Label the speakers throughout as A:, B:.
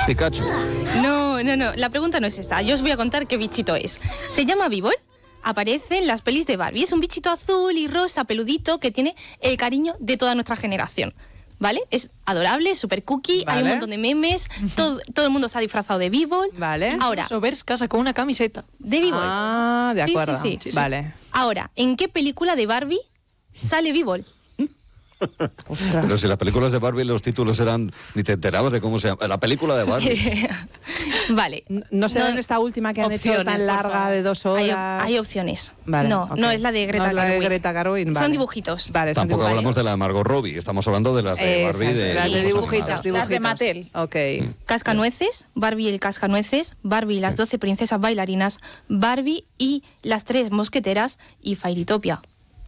A: Pikachu.
B: No. La pregunta no es esa. Yo os voy a contar qué bichito es. Se llama Bíbol. Aparece en las pelis de Barbie. Es un bichito azul y rosa, peludito, que tiene el cariño de toda nuestra generación. ¿Vale? Es adorable, súper cookie,
C: vale.
B: hay un montón de memes, todo el mundo se ha disfrazado de Bíbol.
C: Vale.
B: Ahora,
D: Sobers casa con una camiseta
B: de Bíbol.
C: Ah, de acuerdo.
B: Sí.
C: Vale.
B: Ahora, ¿en qué película de Barbie sale Bíbol?
C: Ostras.
A: Pero si las películas de Barbie los títulos eran... Ni te enterabas de cómo se llama. La película de Barbie.
B: Vale.
C: No será en esta última que han hecho tan larga de 2 horas.
B: Hay opciones.
C: Vale,
B: No,
C: ok.
B: no es la de Greta
C: No es la de
B: Gerwig.
C: Greta Gerwig, vale.
B: Son dibujitos.
C: Vale, son
A: Tampoco
C: dibujos.
A: hablamos de la de Margot Robbie. Estamos hablando de las de Barbie.
C: Las de dibujitos.
E: Las de Mattel.
C: Ok.
B: Cascanueces, Barbie y el cascanueces, Barbie y las 12 princesas bailarinas, Barbie y las 3 mosqueteras y Fairytopia.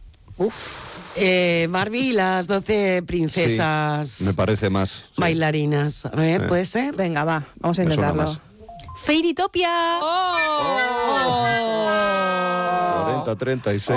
F: Barbie y las 12 princesas
A: Sí, me parece más. Sí.
F: bailarinas. A ver, ¿puede ser?
C: Venga, va, vamos a
A: Me suena
C: intentarlo.
A: más.
B: ¡Fairytopia!
A: 40, 36.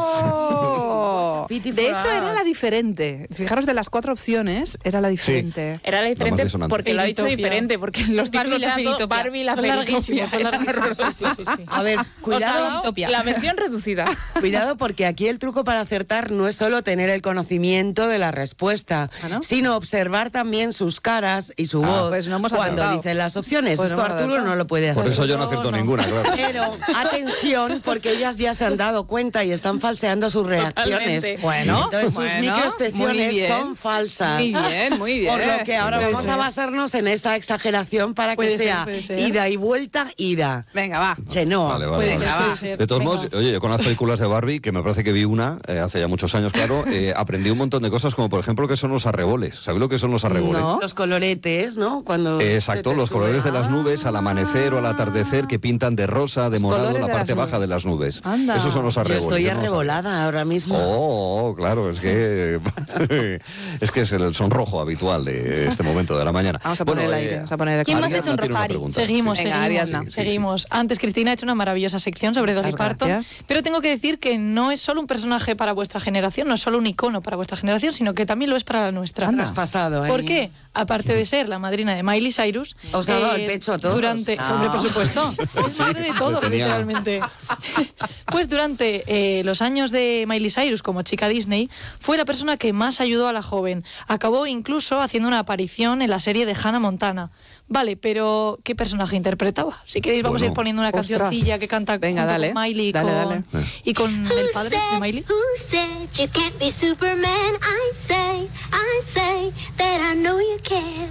F: Pity
C: De
F: for
C: hecho, era
F: us.
C: la diferente. Fijaros, de las 4 opciones, era la diferente.
E: Era la diferente
A: más disonante.
E: porque lo ha dicho
D: Fairytopia.
E: diferente, porque los
B: Barbie
E: títulos
B: la
E: eran todo
B: Fairytopia.
E: Barbie y la
D: Son
E: Fairytopia.
D: larguísimos, son
E: Eran
D: larguísimos.
E: horrorosos.
D: Sí.
F: A ver,
E: Os ha
F: cuidado,
E: dado
B: Fairytopia.
E: la versión reducida.
F: cuidado, porque aquí el truco para acertar no es solo tener el conocimiento de la respuesta,
C: ¿Ah, no?
F: sino observar también sus caras y su voz
C: pues no hemos
F: cuando
C: acertado.
F: dicen las opciones.
C: Pues
F: Esto
C: no hemos
F: Arturo
C: acertado.
F: no lo puede hacer.
A: Por eso yo no acierto ninguna, claro.
F: Pero atención, porque ellas ya se han dado cuenta y están falseando sus reacciones.
E: Totalmente.
C: Bueno,
F: Entonces sus
C: bueno, muy
F: microexpresiones
C: bien.
F: son falsas.
C: Muy bien.
F: Por lo que ahora
C: Puede
F: vamos
C: ser.
F: a basarnos en esa exageración para
C: Puede
F: que
C: ser,
F: sea
C: puede ser.
F: ida y vuelta, ida.
C: Venga, va.
F: Chenoa.
A: Vale.
D: Puede
C: va.
D: ser.
A: De todos
D: Venga.
A: modos, oye, yo con las películas de Barbie, que me parece que vi una hace ya muchos años, claro, aprendí un montón de cosas, como por ejemplo que son los arreboles. ¿Sabéis lo que son los arreboles?
C: No.
F: Los coloretes, ¿no? Cuando
A: Exacto,
F: se te
A: los
F: sube.
A: colores de las nubes al amanecer o al atardecer que pintan de rosa, de
C: Los
A: morado
C: colores
A: la
C: de
A: parte
C: las
A: baja de las nubes.
C: Anda.
A: Esos son los
F: Yo
A: arreboles.
F: estoy
A: yo no los
F: arrebolada ahora mismo.
A: Oh, claro, es que es el sonrojo habitual de este momento de la mañana.
C: Vamos a poner el aire, vamos a poner el
B: ¿Quién más
A: Ariadna
B: es
A: tiene una
B: sonrojari?
A: pregunta.
D: Seguimos,
C: Venga,
D: seguimos,
C: Ariadna.
D: seguimos. Antes Cristina ha hecho una maravillosa sección sobre Dolly
C: Muchas
D: Parton,
C: gracias.
D: pero tengo que decir que no es solo un personaje para vuestra generación, no es solo un icono para vuestra generación, sino que también lo es para la nuestra.
F: Anda. Has pasado, ¿eh?
D: ¿Por qué? Aparte de ser la madrina de Miley Cyrus,
F: Os ha dado el pecho a todos.
D: Durante,
F: Ah.
D: hombre, por supuesto, es madre de todo,
A: tenía-
D: literalmente. Pues durante los años de Miley Cyrus como chica Disney, fue la persona que más ayudó a la joven. Acabó incluso haciendo una aparición en la serie de Hannah Montana. Vale, pero ¿qué personaje interpretaba? Si queréis vamos a ir
A: Bueno.
D: poniendo una
C: Ostras.
D: cancioncilla que canta
C: Venga,
D: junto
C: dale.
D: con Miley
C: Dale.
D: y con el padre de Miley.
G: Who said you can't be Superman? I say that I know you can.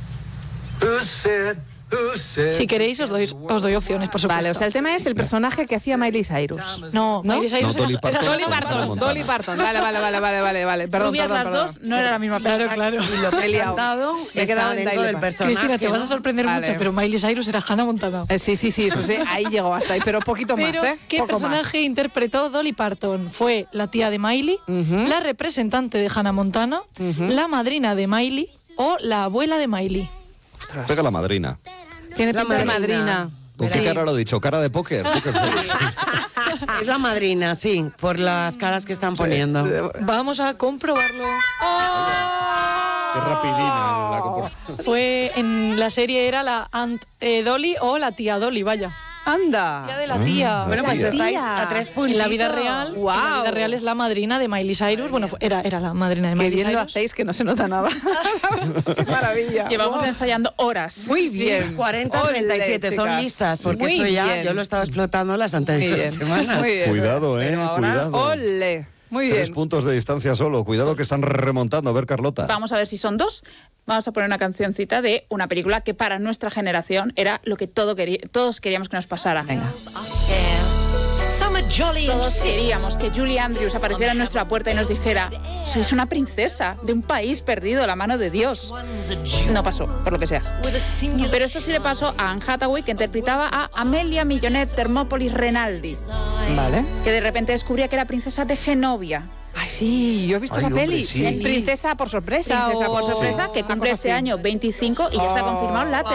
D: Si queréis os doy opciones, por supuesto.
C: Vale, o sea, el tema es el personaje que hacía Miley Cyrus.
D: No, Miley Cyrus
A: No, Dolly
D: era-
A: Parton.
D: era
C: Dolly Parton. Dolly Parton. Vale. Perdón,
E: Rubias las
C: perdón.
E: dos, no era la misma persona.
D: Claro.
F: Y lo que he cantado
C: Me he quedado
F: está
C: en
F: dentro
C: Dolly
F: del
C: Parton.
F: personaje.
D: Cristina, te vas a
F: ¿no?
D: sorprender
C: Vale.
D: mucho, pero Miley Cyrus era Hannah Montana.
C: Sí, eso sí, ahí llegó hasta ahí, pero poquito
D: Pero,
C: más, ¿eh?
D: ¿qué
C: Poco
D: personaje interpretó Dolly Parton? Fue la tía de Miley, la representante de Hannah Montana, la madrina de Miley o la abuela de Miley.
A: Pega la madrina.
C: más. Tiene
F: La
C: pinta de
F: madrina.
C: madrina.
A: ¿Con qué
C: Sí.
A: cara lo he dicho? ¿Cara de póker? ¿Tú qué sabes?
F: Es la madrina, sí, por las caras que están poniendo.
D: Vamos a comprobarlo.
A: Qué rapidina la compro-
D: Fue en la serie era la Aunt Dolly o la tía Dolly, vaya.
C: Anda.
D: Tía de la tía.
F: Bueno, pues
A: tía.
F: estáis a 3 puntitos.
D: En la vida real, en la vida real es la madrina de Miley Cyrus. Bueno, era la madrina de
C: Qué
D: Miley
C: bien lo
D: Cyrus.
C: hacéis, que no se nota nada. Qué maravilla.
E: Llevamos ensayando horas.
C: Muy bien.
F: 40, 37, son
C: chicas.
F: listas, porque
C: Muy
F: esto ya
C: bien.
F: yo lo estaba explotando las
C: Muy
F: anteriores
C: bien.
F: semanas.
C: Muy bien.
A: Cuidado,
F: Pero ahora,
A: cuidado.
C: Ole. Muy
A: 3
C: bien.
A: puntos de distancia solo. Cuidado que están remontando. A ver, Carlota.
E: Vamos a ver si son 2. Vamos a poner una cancioncita de una película que para nuestra generación era lo que todos queríamos que nos pasara.
C: Venga.
E: Todos queríamos que Julie Andrews apareciera en nuestra puerta y nos dijera: sois una princesa de un país perdido, la mano de Dios. No pasó, por lo que sea. Pero esto sí le pasó a Anne Hathaway, que interpretaba a Amelia Millonette Thermopolis Renaldi,
C: Vale.
E: que de repente descubría que era princesa de Genovia.
C: Ay, sí, yo he visto
A: Ay,
C: esa
A: hombre,
C: peli.
A: sí.
C: Princesa por sorpresa.
E: Princesa por
C: o
E: sorpresa, que
C: una
E: cumple
C: cosa
E: este
C: así.
E: año 25 y ya se ha confirmado la